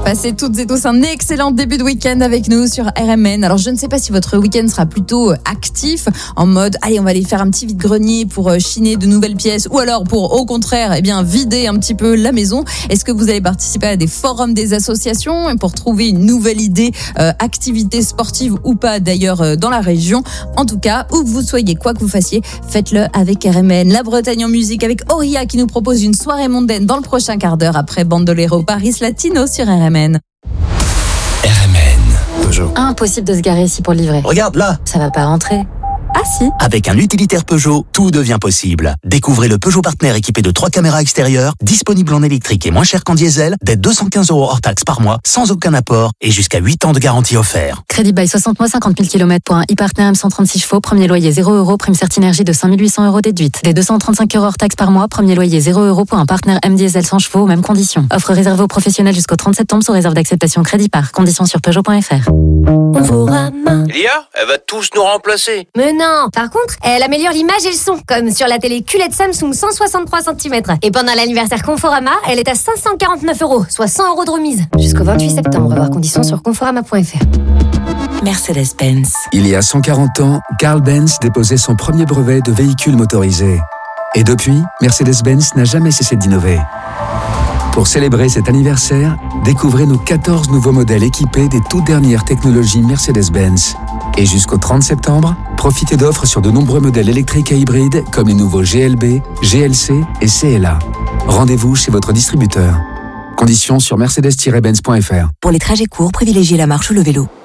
Passez toutes et tous un excellent début de week-end avec nous sur RMN. Alors je ne sais pas si votre week-end sera plutôt actif, en mode allez on va aller faire un petit vide-grenier pour chiner de nouvelles pièces, ou alors pour au contraire vider un petit peu la maison. Est-ce que vous allez participer à des forums des associations pour trouver une nouvelle idée, activité sportive ou pas d'ailleurs dans la région? En tout cas, où que vous soyez, quoi que vous fassiez, faites-le avec RMN. La Bretagne en musique avec Auria qui nous propose une soirée mondaine dans le prochain quart d'heure après Bandolero Paris Latino sur RMN. RMN. Peugeot. Impossible de se garer ici pour le livrer. Regarde là. Ça va pas rentrer. Ah si. Avec un utilitaire Peugeot, tout devient possible. Découvrez le Peugeot Partner équipé de 3 caméras extérieures, disponible en électrique et moins cher qu'en diesel, dès 215 € hors taxe par mois, sans aucun apport et jusqu'à 8 ans de garantie offert. Crédit bail 60 mois, 50 000 km pour un e-Partner M136 chevaux, premier loyer 0 €, prime Certinergie de 5 800 € déduite. Dès 235 € hors taxe par mois, premier loyer 0 € pour un Partner M diesel 100 chevaux, mêmes conditions. Offre réservée aux professionnels jusqu'au 30 septembre sous réserve d'acceptation crédit par. Conditions sur Peugeot.fr. Lia, elle va tous nous remplacer. Mais non, par contre, elle améliore l'image et le son, comme sur la télé QLED Samsung 163 cm. Et pendant l'anniversaire Conforama, elle est à 549 €, soit 100 € de remise. Jusqu'au 28 septembre, voir conditions sur conforama.fr. Mercedes-Benz. Il y a 140 ans, Carl Benz déposait son premier brevet de véhicule motorisé. Et depuis, Mercedes-Benz n'a jamais cessé d'innover. Pour célébrer cet anniversaire, découvrez nos 14 nouveaux modèles équipés des toutes dernières technologies Mercedes-Benz. Et jusqu'au 30 septembre, profitez d'offres sur de nombreux modèles électriques et hybrides comme les nouveaux GLB, GLC et CLA. Rendez-vous chez votre distributeur. Conditions sur mercedes-benz.fr. Pour les trajets courts, privilégiez la marche ou le vélo.